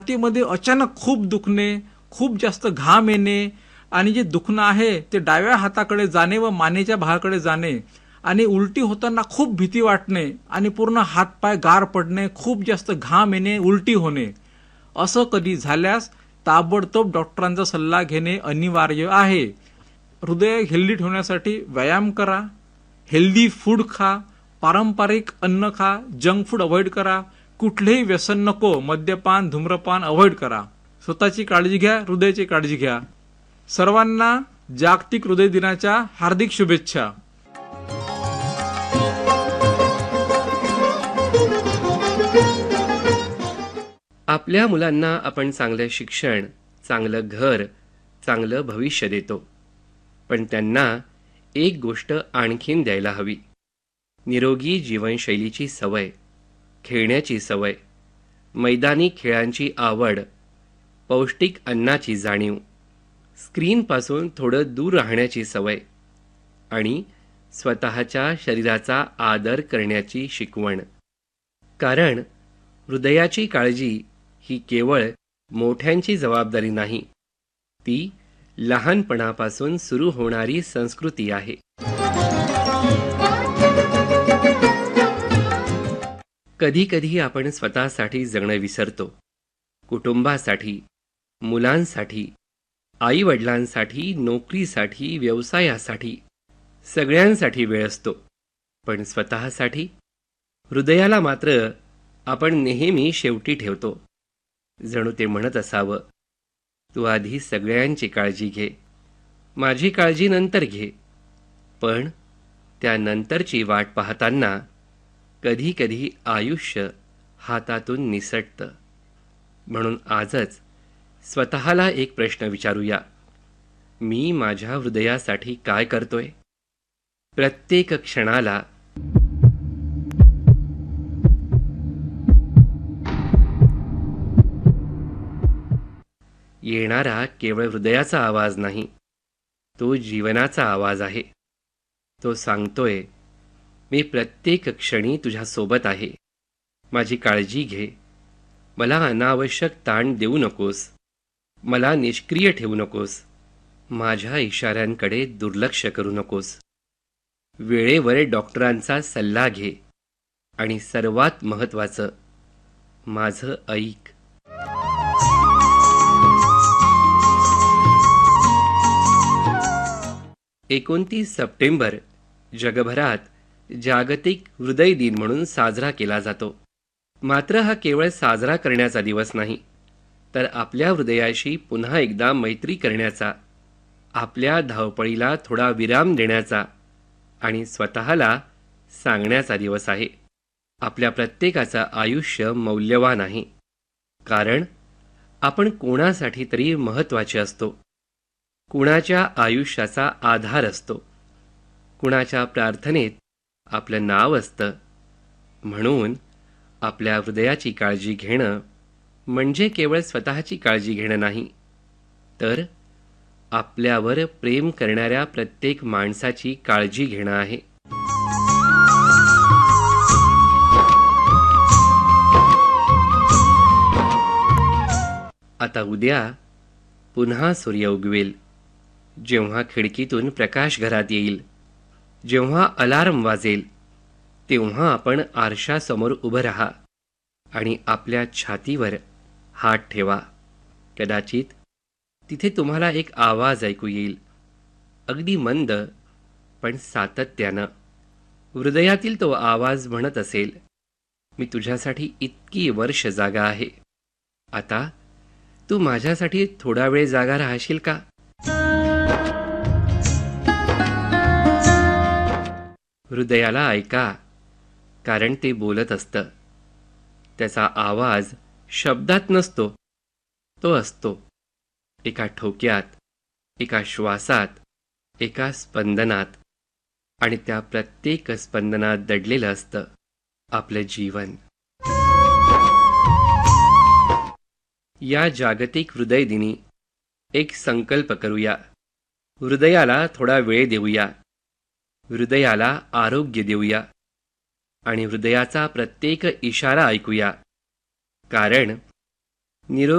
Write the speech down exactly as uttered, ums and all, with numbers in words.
छातीमध्ये अचानक खूप दुखणे, खूप जास्त घाम येणे आणि जे दुखणं आहे ते डाव्या हाताकडे जाणे व मानेच्या भागाकडे जाणे आणि उलटी होताना खूप भीती वाटणे आणि पूर्ण हातपाय गार पडणे, खूप जास्त घाम येणे, उलटी होणे. असं कधी झाल्यास ताबडतोब डॉक्टरांचा सल्ला घेणे अनिवार्य आहे. हृदय हेल्दी ठेवण्यासाठी व्यायाम करा, हेल्दी फूड खा, पारंपरिक अन्न खा, जंक फूड अवॉइड करा, कुठलेही व्यसन नको, मद्यपान धूम्रपान अवॉइड करा. स्वतःची काळजी घ्या, हृदयाची काळजी घ्या. सर्वांना जागतिक हृदय दिनाच्या हार्दिक शुभेच्छा. आपल्या मुलांना आपण चांगलं शिक्षण, चांगलं घर, चांगलं भविष्य देतो, पण त्यांना एक गोष्ट आणखीन द्यायला हवी. निरोगी जीवनशैलीची सवय, खेळण्याची सवय, मैदानी खेळांची आवड, पौष्टिक अन्नाची जाणीव, स्क्रीनपासून थोडं दूर राहण्याची सवय आणि स्वतःच्या शरीराचा आदर करण्याची शिकवण. कारण हृदयाची काळजी ही केवळ मोठ्यांची जबाबदारी नाही, ती लहानपणापासून सुरू होणारी संस्कृती आहे. कधी कधी आपण स्वतःसाठी जगणं विसरतो. कुटुंबासाठी, मुलांसाठी, आई वडिलांसाठी, नोकरीसाठी, व्यवसायासाठी, सगळ्यांसाठी वेळ असतो, पण स्वतःसाठी, हृदयाला मात्र आपण नेहमी शेवटी ठेवतो. जणू ते म्हणत असावं, तू आधी सगळ्यांची काळजी घे, माझी काळजी नंतर घे. पण त्यानंतरची वाट पाहताना कधी कधी आयुष्य हातातून निसटतं. म्हणून आजच स्वतःला एक प्रश्न विचारूया, मी माझ्या हृदयासाठी काय करतोय? प्रत्येक क्षणाला येणारा केवळ हृदयाचा आवाज नाही, तो जीवनाचा आवाज आहे. तो सांगतोय, मी प्रत्येक क्षणी तुझ्या सोबत आहे, माझी काळजी घे, मला अनावश्यक ताण देऊ नकोस, मला निष्क्रिय ठेवू नकोस, माझ्या इशाऱ्यांकडे दुर्लक्ष करू नकोस. वेळेवर डॉक्टरांचा सल्ला घे आणि सर्वात महत्त्वाचं, माझं ऐक. एकोणतीस सप्टेंबर जगभरात जागतिक हृदय दिन म्हणून साजरा केला जातो. मात्र हा केवळ साजरा करण्याचा दिवस नाही, तर आपल्या हृदयाशी पुन्हा एकदा मैत्री करण्याचा, आपल्या धावपळीला थोडा विराम देण्याचा आणि स्वतःला सांगण्याचा दिवस आहे, आपल्या प्रत्येकाचं आयुष्य मौल्यवान आहे. कारण आपण कोणासाठी तरी महत्त्वाचे असतो, कुणाच्या आयुष्याचा आधार असतो, कुणाच्या प्रार्थनेत आपलं नाव असतं. म्हणून आपल्या हृदयाची काळजी घेणं म्हणजे केवळ स्वतःची काळजी घेणं नाही, तर आपल्यावर प्रेम करणाऱ्या प्रत्येक माणसाची काळजी घेणं आहे. आता उद्या पुन्हा सूर्य उगवेल, जेव्हा खिडकीतून प्रकाश घरात येईल, जेव्हा अलार्म वाजेल, तेव्हा आपण आरशासमोर उभं राहा आणि आपल्या छातीवर हात ठेवा. कदाचित तिथे तुम्हाला एक आवाज ऐकू येईल, अगदी मंद पण सातत्यानं. हृदयातील तो आवाज म्हणत असेल, मी तुझ्यासाठी इतकी वर्ष जागा आहे, आता तू माझ्यासाठी थोडा वेळ जागा राहशील का? हृदयाला ऐका, कारण ते बोलत असतं. त्याचा आवाज शब्दात नसतो, तो असतो एका ठोक्यात, एका श्वासात, एका स्पंदनात. आणि त्या प्रत्येक स्पंदनात दडलेलं असतं आपलं जीवन. या जागतिक हृदय दिनी एक संकल्प करूया, हृदयाला थोडा वेळ देऊया, हृदयाला आरोग्य देऊया आणि हृदयाचा प्रत्येक इशारा ऐकूया. कारण निरोगी